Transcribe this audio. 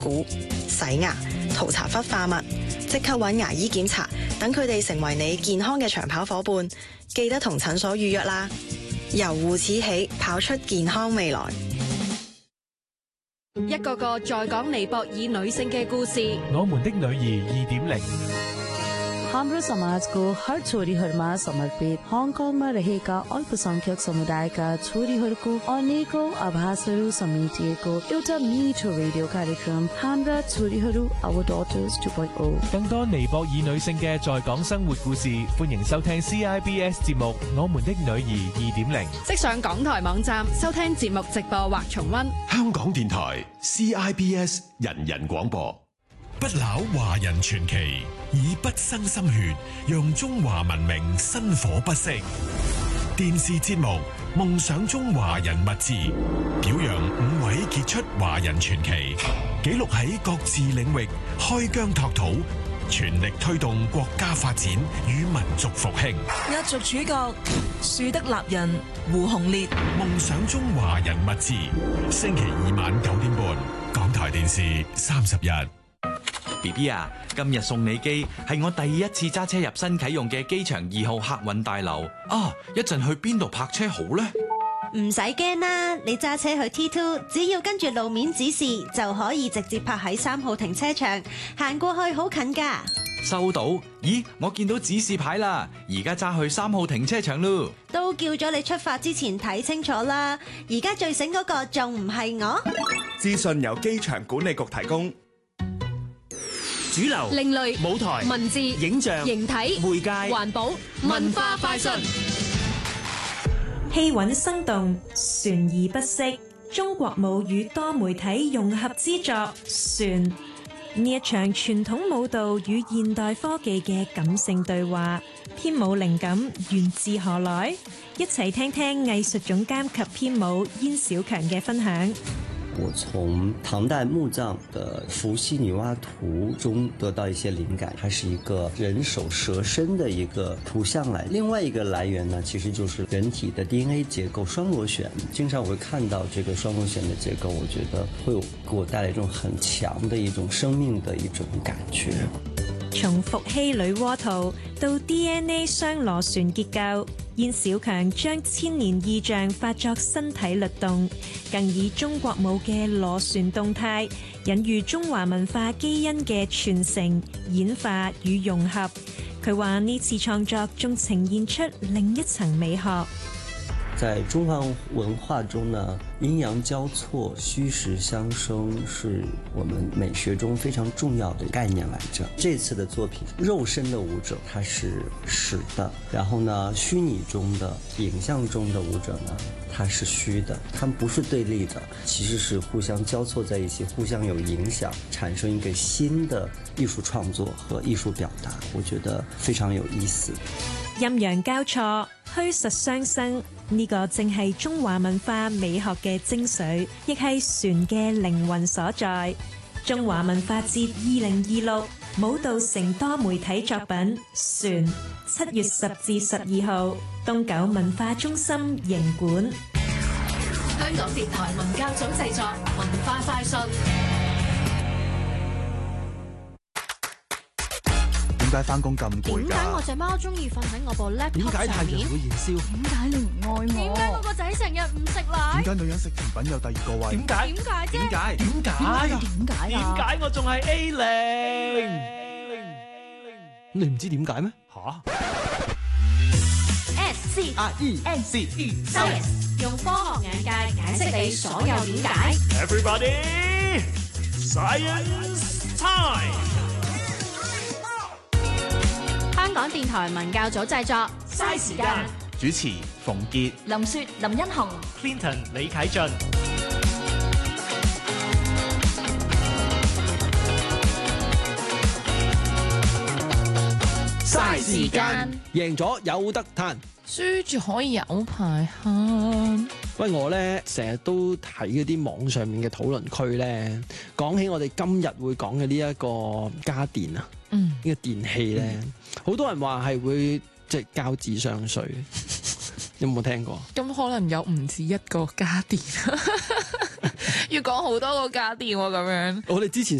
骨、洗牙、塗搽氟化物，即刻揾牙醫檢查，等佢哋成為你健康嘅長跑伙伴。記得同診所預約啦！由護齒起，跑出健康未來。 一個個在港尼泊爾女性嘅故事。 我們的女兒2.0。 हाम्रो समाज को हर छोरीहरूमा समर्पित हङकङमा रहेका अल्पसंख्यक समुदायका छोरीहरूको अनेकौं आभासहरू समेटिएको एउटा मिठो रेडियो कार्यक्रम हाम्रा छोरीहरू Our Daughters 2.0。 更多尼泊爾女性嘅在港生活故事，歡迎收聽 CIBS 節目《我們的女兒2.0》。 即上港台網站收聽節目直播或重溫。 香港電台 CIBS 人人廣播。 不朽華人傳奇，以不生心血，讓中華文明薪火不息。電視節目《夢想中華人物誌》，表揚5位傑出華人傳奇，記錄喺各自領域開疆拓土，全力推動國家發展與民族復興。 壓軸主角樹德立人胡鴻烈，《 夢想中華人物誌》，星期2晚9點半，港台電視30日。 BB 啊，今日送你機係我第一次揸車入新啟用嘅機場2號客運大樓啊！一陣去邊度泊車好呢？ 唔使驚啦，你揸車去 T2，只要跟住路面指示就可以直接泊喺3號停車場，行過去好近㗎。 收到？咦，我見到指示牌啦，而家揸去3號停車場咯。 都叫咗你出發之前睇清楚啦，而家最醒嗰個仲唔係我？ 資訊由機場管理局提供。 主流、 另類、 舞台、 文字、 影像、 形體、 媒介、 環保、文化快訊。 氣韻生動，旋而不息。中國舞與多媒體融合之作《旋》，呢一場傳統舞蹈與現代科技嘅感性對話，編舞靈感源自何來？一齊聽聽藝術總監及編舞燕小強嘅分享。 我從唐代墓葬的伏羲女媧圖中得到一些靈感，它是一個人手蛇身的一個圖像來。另外一個來源呢，其實就是人體的 DNA 結構雙螺旋。經常我會看到這個雙螺旋的結構，我覺得會給我帶來一種很強的一種生命的一種感覺。 從伏羲女媧圖到 DNA 雙螺旋結構，燕小強將千年意象化作身體律動，更以中國舞嘅螺旋動態，隱喻中華文化基因嘅傳承、演化與融合。佢話呢次創作仲呈現出另一層美學。 在中華文化中呢，陰陽交錯、虛實相生是我們美學中非常重要的概念來着。這次的作品，肉身的舞者它是實的，然後呢，虛擬中的、影像中的舞者呢，它是虛的，它們不是對立的，其實是互相交錯在一起，互相有影響，產生一個新的藝術創作和藝術表達，我覺得非常有意思。 陰陽交錯，虛實相生，呢個正係中華文化美學嘅精髓，亦係旋嘅靈魂所在。中華文化節2026舞蹈城多媒體作品旋，7月10至12號，東九文化中心營館。 香港電台文教組製作，文化快訊。 點解翻工咁攰㗎？ 點解我隻貓中意瞓喺我部 laptop 點解太陽會燃燒？ 點解你唔愛我？點解我個仔成日唔食奶？ 點解女人食甜品有第二個胃？ 點解？點解啫？ 點解我仲係 A0？ 你唔知點解咩？ 吓 SCIENCE Science 用科學眼界解釋你所有點解。 Everybody Science Time。 香港電台文教組製作，嘥時間。 主持馮傑、 林雪、林欣紅、 Clinton 李啟俊。 嘥時間，贏咗有得嘆， 輸住可以有排慳。 喂，我咧成日都睇嗰啲網上面嘅討論區咧，講起我哋今日會講嘅呢一個家電啊，呢個電器咧，好多人話係會即係交智商稅，有冇聽過？ 咁可能有唔止一個家電， 要講好多個家電喎咁樣。 我哋之前